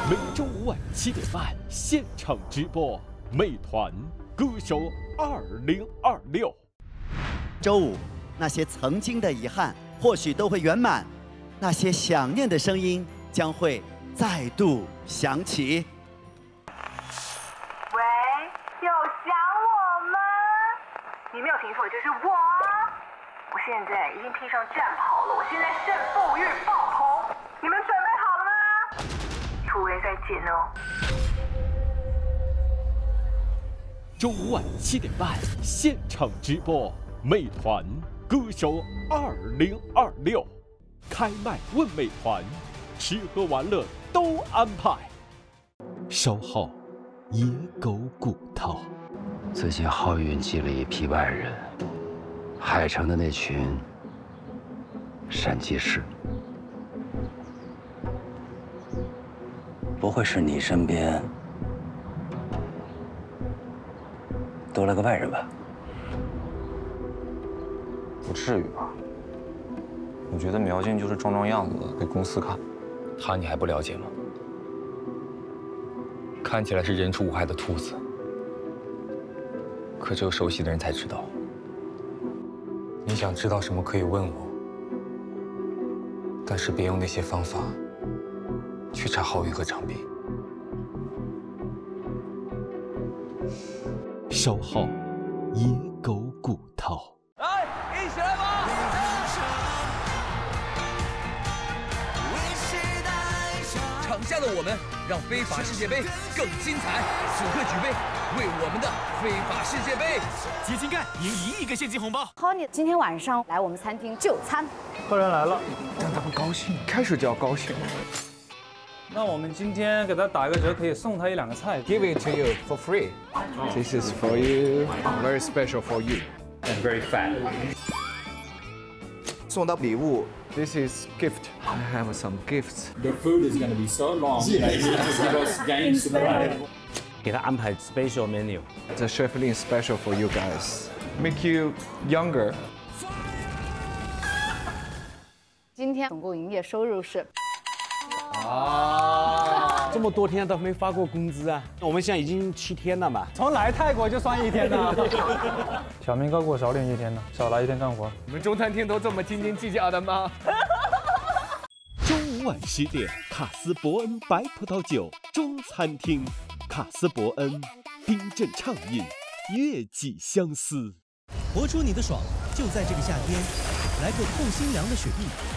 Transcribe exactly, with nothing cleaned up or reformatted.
每周五晚七点半现场直播，美团歌手二零二六。 周五，那些曾经的遗憾或许都会圆满，那些想念的声音将会再度响起。 喂，有想我吗？你没有听错，就是我。我现在已经披上战袍了，我现在胜负欲爆棚，你们准备好了吗？突围再见哦。 周五晚七点半现场直播，美团歌手二零二六，开麦问美团，吃喝玩乐都安排。稍后，野狗骨头。 最近浩运寄了一批外人，海城的那群闪击士，不会是你身边多了个外人吧？ 不至于吧？我觉得苗静就是装装样子给公司看。 他你还不了解吗？看起来是人畜无害的兔子，可只有熟悉的人才知道。你想知道什么可以问我，但是别用那些方法去查浩宇和长斌。 稍后，野狗骨头。 来，一起来吧！场下的我们让非法世界杯更精彩，此刻举杯，为我们的非法世界杯结金盖，赢一亿个现金红包。 Honey 今天晚上来我们餐厅就餐， 客人来了， 让他们高兴，开始就要高兴。 那我们今天给他打一个折，可以送他一两个菜 Give it to you for free. This is for you, very special for you, and very fat. 送的礼物 ，This is gift. I have some gifts. The food is going to be so long. Like, give us games to play. 给他安排 special menu. The chef Lin special for you guys. Make you younger. 今天总共营业收入是。 啊！这么多天都没发过工资啊！我们现在已经七天了嘛。 从来泰国就算一天呢。小明哥给我少领一天呢，少来一天干活。 你们中餐厅都这么斤斤计较的吗？ 周五晚十点，卡斯伯恩白葡萄酒中餐厅，卡斯伯恩冰镇畅饮，月季相思。 活出你的爽，就在这个夏天，来个透心凉的雪碧。